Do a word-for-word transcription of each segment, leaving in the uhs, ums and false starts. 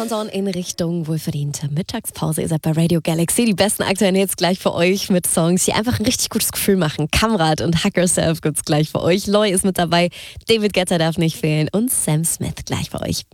Countdown in Richtung wohlverdiente Mittagspause. Ihr seid bei Radio Galaxy. Die besten aktuellen Hits gleich für euch mit Songs, die einfach ein richtig gutes Gefühl machen. Kamrat und Hack Yourself gibt's gleich für euch. Loy ist mit dabei, David Guetta darf nicht fehlen und Sam Smith gleich für euch.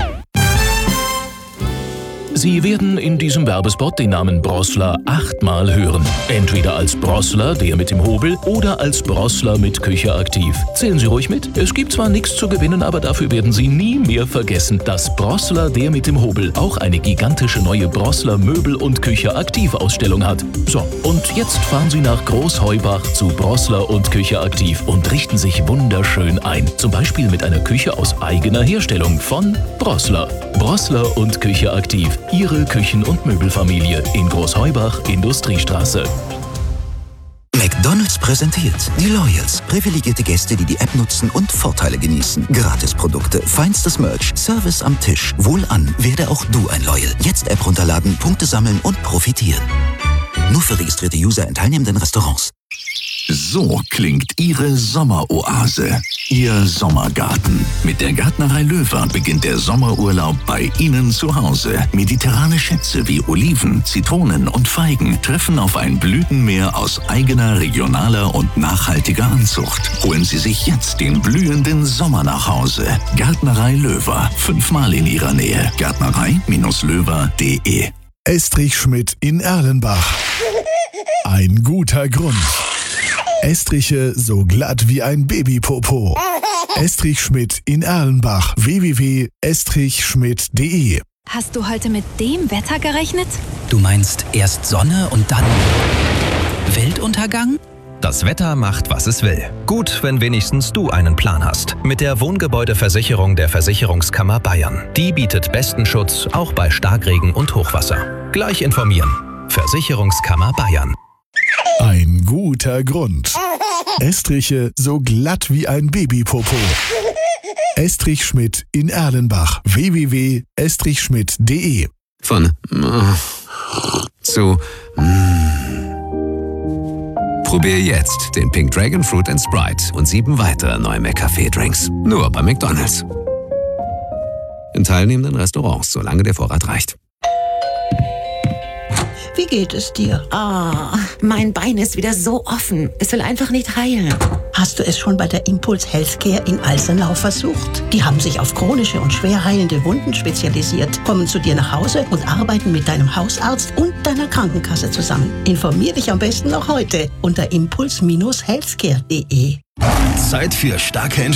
Sie werden in diesem Werbespot den Namen Brossler achtmal hören. Entweder als Brossler, der mit dem Hobel, oder als Brossler mit Küche aktiv. Zählen Sie ruhig mit. Es gibt zwar nichts zu gewinnen, aber dafür werden Sie nie mehr vergessen, dass Brossler, der mit dem Hobel, auch eine gigantische neue Brossler Möbel- und Küche aktiv Ausstellung hat. So, und jetzt fahren Sie nach Großheubach zu Brossler und Küche aktiv und richten sich wunderschön ein. Zum Beispiel mit einer Küche aus eigener Herstellung von Brossler. Brossler und Küche aktiv. Ihre Küchen- und Möbelfamilie in Großheubach, Industriestraße. McDonald's präsentiert die Loyals. Privilegierte Gäste, die die App nutzen und Vorteile genießen. Gratisprodukte, feinstes Merch, Service am Tisch. Wohlan, werde auch du ein Loyal. Jetzt App runterladen, Punkte sammeln und profitieren. Nur für registrierte User in teilnehmenden Restaurants. So klingt Ihre Sommeroase, Ihr Sommergarten. Mit der Gärtnerei Löwer beginnt der Sommerurlaub bei Ihnen zu Hause. Mediterrane Schätze wie Oliven, Zitronen und Feigen treffen auf ein Blütenmeer aus eigener, regionaler und nachhaltiger Anzucht. Holen Sie sich jetzt den blühenden Sommer nach Hause. Gärtnerei Löwer, fünfmal in Ihrer Nähe. Gärtnerei Löwer punkt de. Estrich Schmidt in Erlenbach. Ein guter Grund. Estriche so glatt wie ein Babypopo. Estrich Schmidt in Erlenbach. w w w punkt estrich schmidt punkt de. Hast du heute mit dem Wetter gerechnet? Du meinst erst Sonne und dann Weltuntergang? Das Wetter macht, was es will. Gut, wenn wenigstens du einen Plan hast. Mit der Wohngebäudeversicherung der Versicherungskammer Bayern. Die bietet besten Schutz, auch bei Starkregen und Hochwasser. Gleich informieren. Versicherungskammer Bayern. Ein guter Grund. Estriche so glatt wie ein Babypopo. Estrich Schmidt in Erlenbach. w w w punkt estrich schmidt punkt de. Von äh, zu mm. Probier jetzt den Pink Dragon Fruit and Sprite und sieben weitere neue McCafé-Drinks. Nur bei McDonald's. In teilnehmenden Restaurants, solange der Vorrat reicht. Wie geht es dir? Ah, oh, mein Bein ist wieder so offen. Es will einfach nicht heilen. Hast du es schon bei der Impuls Healthcare in Alsenau versucht? Die haben sich auf chronische und schwer heilende Wunden spezialisiert, kommen zu dir nach Hause und arbeiten mit deinem Hausarzt und deiner Krankenkasse zusammen. Informier dich am besten noch heute unter impuls Bindestrich healthcare punkt de. Zeit für starke